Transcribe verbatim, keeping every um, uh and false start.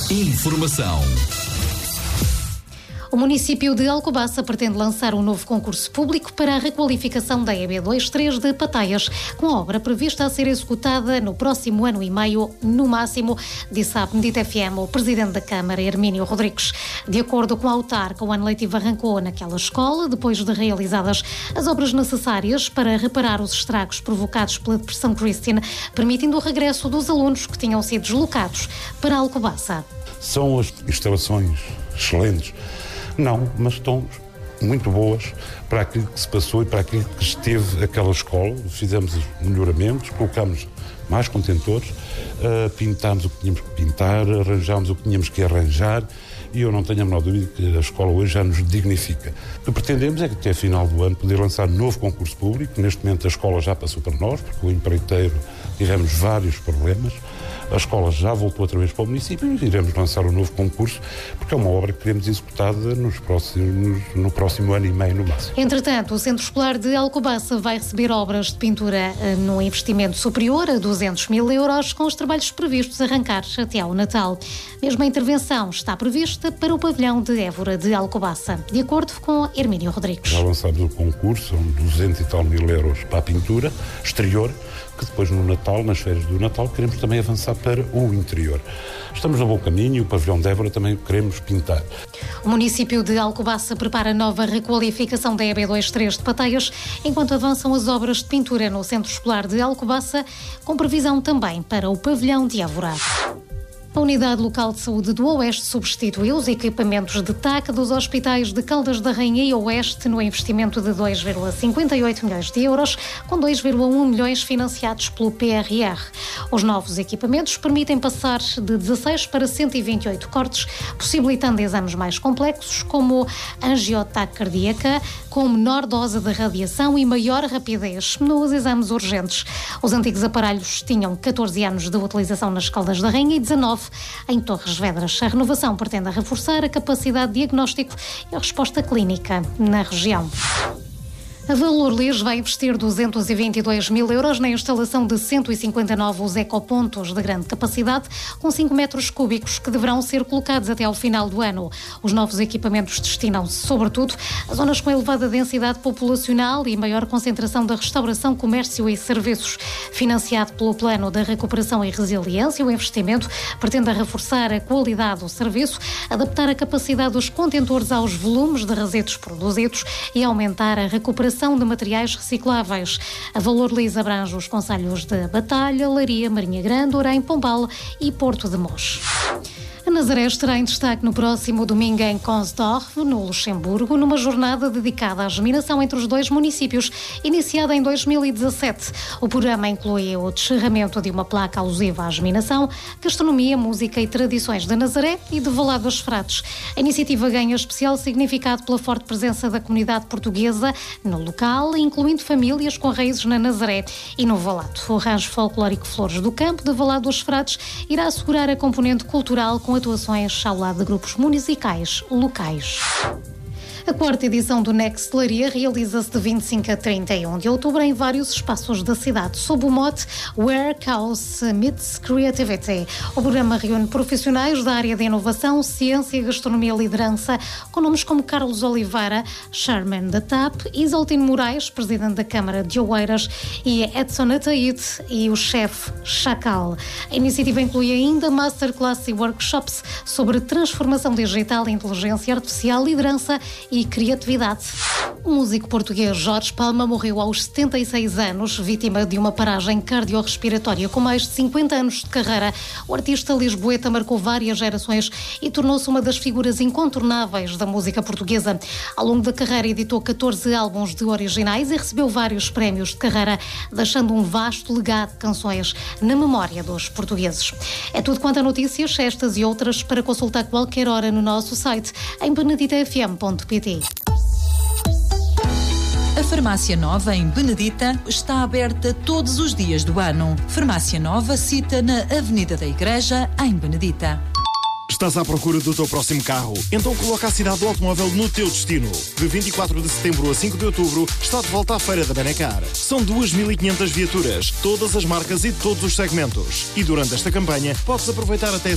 Informação. O município de Alcobaça pretende lançar um novo concurso público para a requalificação da E B vinte e três de Pataias, com a obra prevista a ser executada no próximo ano e meio, no máximo, disse à Benedita F M o presidente da Câmara, Hermínio Rodrigues. De acordo com a autarca, o ano letivo arrancou naquela escola, depois de realizadas as obras necessárias para reparar os estragos provocados pela Depressão Christine, permitindo o regresso dos alunos que tinham sido deslocados para Alcobaça. São as instalações excelentes? Não, mas estão muito boas para aquilo que se passou e para aquilo que esteve aquela escola. Fizemos melhoramentos, colocámos mais contentores, uh, pintámos o que tínhamos que pintar, arranjámos o que tínhamos que arranjar e eu não tenho a menor dúvida que a escola hoje já nos dignifica. O que pretendemos é que até a final do ano poder lançar novo concurso público. Neste momento a escola já passou para nós, porque o empreiteiro tivemos vários problemas. A escola já voltou outra vez para o município e iremos lançar um novo concurso, porque é uma obra que queremos executada nos próximos, no próximo ano e meio no máximo. Entretanto, o Centro Escolar de Alcobaça vai receber obras de pintura num investimento superior a duzentos mil euros, com os trabalhos previstos arrancar até ao Natal. Mesmo a intervenção está prevista para o pavilhão de Évora de Alcobaça, de acordo com Hermínio Rodrigues. Já lançámos o concurso, são duzentos e tal mil euros para a pintura exterior, que depois no Natal, nas férias do Natal, queremos também avançar para o interior. Estamos no bom caminho e o pavilhão de Évora também queremos pintar. O município de Alcobaça prepara a nova requalificação da E B vinte e três de Pataias, enquanto avançam as obras de pintura no Centro Escolar de Alcobaça, com previsão também para o pavilhão de Évora. A Unidade Local de Saúde do Oeste substituiu os equipamentos de T A C dos hospitais de Caldas da Rainha e Oeste no investimento de dois vírgula cinquenta e oito milhões de euros, com dois vírgula um milhões financiados pelo P R R. Os novos equipamentos permitem passar de dezasseis para cento e vinte e oito cortes, possibilitando exames mais complexos, como angiotaque cardíaca, com menor dose de radiação e maior rapidez nos exames urgentes. Os antigos aparelhos tinham catorze anos de utilização nas Caldas da Rainha e dezanove em Torres Vedras. A renovação pretende reforçar a capacidade de diagnóstico e a resposta clínica na região. A Valor Lis vai investir duzentos e vinte e dois mil euros na instalação de cento e cinquenta novos ecopontos de grande capacidade, com cinco metros cúbicos, que deverão ser colocados até ao final do ano. Os novos equipamentos destinam-se, sobretudo, a zonas com elevada densidade populacional e maior concentração da restauração, comércio e serviços. Financiado pelo Plano da Recuperação e Resiliência, o investimento pretende reforçar a qualidade do serviço, adaptar a capacidade dos contentores aos volumes de resíduos produzidos e aumentar a recuperação de materiais recicláveis. A Valor Lis abrange os concelhos de Batalha, Leiria, Marinha Grande, Orem, Pombal e Porto de Mós. A Nazaré estará em destaque no próximo domingo em Konsdorf, no Luxemburgo, numa jornada dedicada à germinação entre os dois municípios, iniciada em dois mil e dezassete. O programa inclui o descerramento de uma placa alusiva à germinação, gastronomia, música e tradições de Nazaré e de Valado dos Frates. A iniciativa ganha especial significado pela forte presença da comunidade portuguesa no local, incluindo famílias com raízes na Nazaré e no Valado. O rancho folclórico Flores do Campo de Valado dos Frates irá assegurar a componente cultural com atuações ao lado de grupos musicais locais. A quarta edição do Next Leiria realiza-se de vinte e cinco a trinta e um de outubro em vários espaços da cidade, sob o mote Where Chaos Meets Creativity. O programa reúne profissionais da área de inovação, ciência, gastronomia e liderança, com nomes como Carlos Oliveira, Chairman da T A P, Isaltino Moraes, Presidente da Câmara de Oeiras, e Edson Ataíde e o chefe Chacal. A iniciativa inclui ainda masterclass e workshops sobre transformação digital, inteligência artificial, liderança e e criatividade. O músico português Jorge Palma morreu aos setenta e seis anos, vítima de uma paragem cardiorrespiratória. Com mais de cinquenta anos de carreira, o artista lisboeta marcou várias gerações e tornou-se uma das figuras incontornáveis da música portuguesa. Ao longo da carreira editou catorze álbuns de originais e recebeu vários prémios de carreira, deixando um vasto legado de canções na memória dos portugueses. É tudo quanto a notícias, estas e outras, para consultar qualquer hora no nosso site em benedita f m ponto p t. A Farmácia Nova, em Benedita, está aberta todos os dias do ano. Farmácia Nova, cita na Avenida da Igreja, em Benedita. Estás à procura do teu próximo carro? Então coloca a cidade do automóvel no teu destino. De vinte e quatro de setembro a cinco de outubro está de volta à Feira da Benacar. São duas mil e quinhentas viaturas, todas as marcas e todos os segmentos. E durante esta campanha podes aproveitar até